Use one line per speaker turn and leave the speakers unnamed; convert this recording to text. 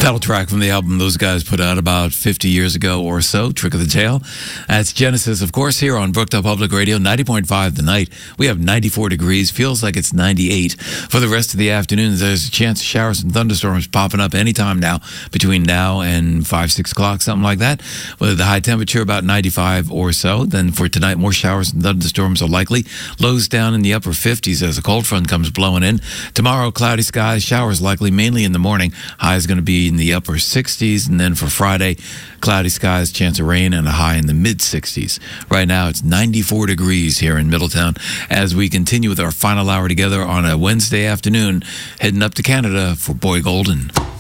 Title track from the album those guys put out about 50 years ago or so, Trick of the Tail. That's Genesis, of course, here on Brookdale Public Radio, 90.5 tonight. We have 94 degrees, feels like it's 98. For the rest of the afternoon, there's a chance of showers and thunderstorms popping up anytime now, between now and 5, 6 o'clock, something like that, with the high temperature about 95 or so. Then for tonight, more showers and thunderstorms are likely. Lows down in the upper 50s as a cold front comes blowing in. Tomorrow, cloudy skies, showers likely mainly in the morning. High is going to be in the upper 60s, and then for Friday, cloudy skies, chance of rain, and a high in the mid-60s. Right now, it's 94 degrees here in Middletown as we continue with our final hour together on a Wednesday afternoon, heading up to Canada for Boy Golden.